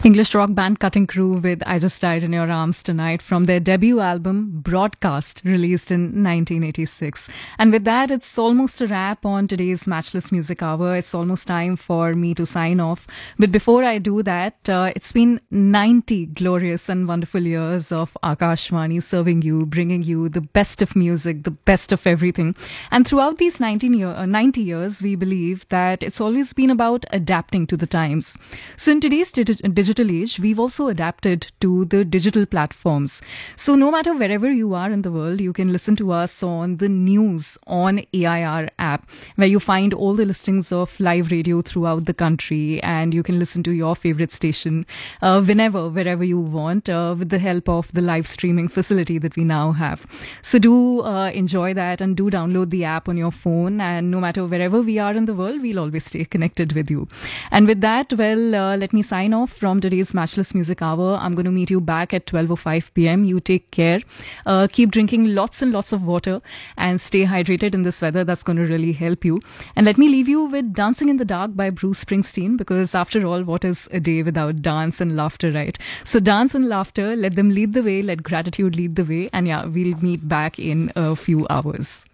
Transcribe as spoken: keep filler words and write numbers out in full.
English rock band Cutting Crew with I Just Died in Your Arms Tonight from their debut album Broadcast, released in nineteen eighty-six. And with that, it's almost a wrap on today's Matchless Music Hour. It's almost time for me to sign off. But before I do that, uh, it's been ninety glorious and wonderful years of Akashvani serving you, bringing you the best of music, the best of everything. And throughout these nineteen year, uh, ninety years, we believe that it's always been about adapting to the times. So in today's digi- digital age, we've also adapted to the digital platforms. So no matter wherever you are in the world, you can listen to us on the News on A I R app, where you find all the listings of live radio throughout the country, and you can listen to your favorite station uh, whenever, wherever you want, uh, with the help of the live streaming facility that we now have. So do uh, enjoy that and do download the app on your phone, and no matter wherever we are in the world, we'll always stay connected with you. And with that, well, uh, let me sign off from today's Matchless Music Hour. I'm going to meet you back at twelve oh five p.m. You take care. Uh, keep drinking lots and lots of water and stay hydrated in this weather. That's going to really help you. And let me leave you with Dancing in the Dark by Bruce Springsteen, because after all, what is a day without dance and laughter, right? So dance and laughter, let them lead the way, let gratitude lead the way. And yeah, we'll meet back in a few hours.